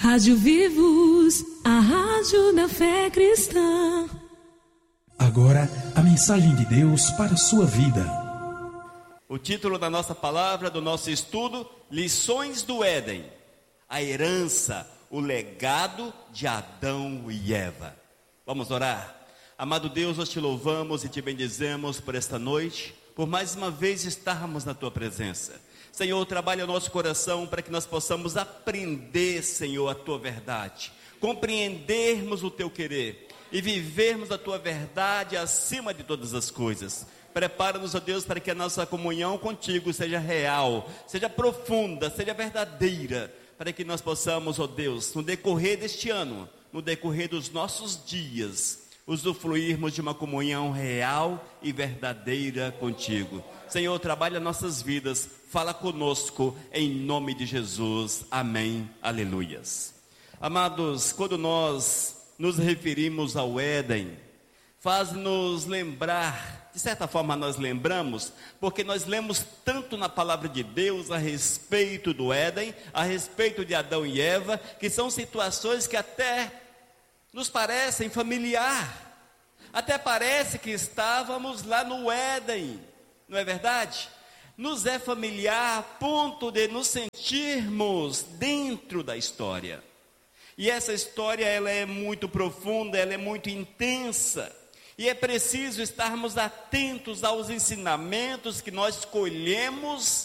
Rádio Vivos, a rádio da fé cristã. Agora, a mensagem de Deus para a sua vida. O título da nossa palavra, do nosso estudo: Lições do Éden. A herança, o legado de Adão e Eva. Vamos orar. Amado Deus, nós te louvamos e te bendizemos por esta noite, por mais uma vez estarmos na tua presença. Senhor, trabalha o nosso coração para que nós possamos aprender, Senhor, a tua verdade, compreendermos o teu querer e vivermos a tua verdade acima de todas as coisas. Prepara-nos, ó Deus, para que a nossa comunhão contigo seja real, seja profunda, seja verdadeira, para que nós possamos, ó Deus, no decorrer deste ano, no decorrer dos nossos dias, usufruirmos de uma comunhão real e verdadeira contigo. Senhor, trabalha nossas vidas, fala conosco, em nome de Jesus, amém, aleluias. Amados, quando nós nos referimos ao Éden, faz-nos lembrar, de certa forma nós lembramos, porque nós lemos tanto na palavra de Deus a respeito do Éden, a respeito de Adão e Eva, que são situações que até nos parecem familiar, até parece que estávamos lá no Éden, não é verdade? Nos é familiar a ponto de nos sentirmos dentro da história. E essa história, ela é muito profunda, ela é muito intensa. E é preciso estarmos atentos aos ensinamentos que nós colhemos